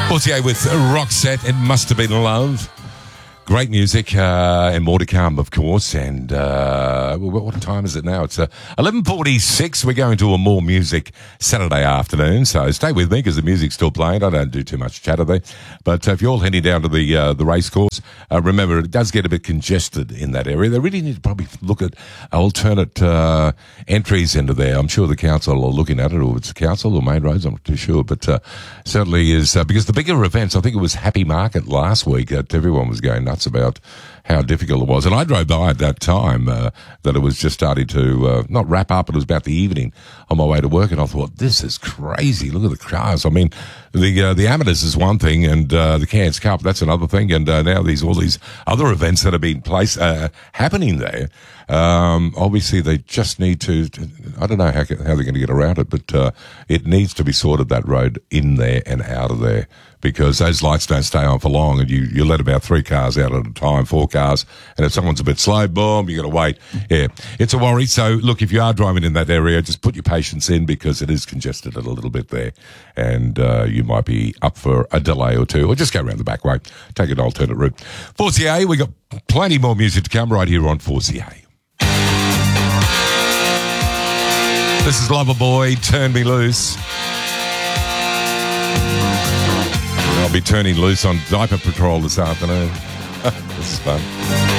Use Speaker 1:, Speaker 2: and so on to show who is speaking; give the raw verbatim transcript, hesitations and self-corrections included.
Speaker 1: forty-eight with Roxette, It Must Have Been Love. Great music, uh, and more to come, of course. And uh, what time is it now? It's uh, eleven forty-six. We're going to a more music Saturday afternoon, so stay with me because the music's still playing. I don't do too much chatter there. But uh, if you're all heading down to the uh, the race course, uh, remember, it does get a bit congested in that area. They really need to probably look at alternate uh, entries into there. I'm sure the council are looking at it, or it's the council or Main Roads, I'm not too sure. But uh, certainly is, uh, because the bigger events, I think it was Happy Market last week that everyone was going nuts about how difficult it was. And I drove by at that time uh, that it was just starting to, uh, not wrap up, it was about the evening on my way to work, and I thought, this is crazy. Look at the cars. I mean, the uh, the amateurs is one thing, and uh, the Cairns Cup, that's another thing, and uh, now these all these other events that have been placed, uh, happening there. Um, obviously, they just need to, to I don't know how, how they're going to get around it, but uh, it needs to be sorted, that road in there and out of there, because those lights don't stay on for long, and you, you let about three cars out at a time, four cars, and if someone's a bit slow, boom, you got to wait. Yeah, it's a worry. So, look, if you are driving in that area, just put your patience in, because it is congested a little bit there, and uh, you might be up for a delay or two, or just go around the back way, take an alternate route. four C A, we got plenty more music to come right here on four C A. This is Loverboy, Turn Me Loose. I'll be turning loose on Diaper Patrol this afternoon. This is fun.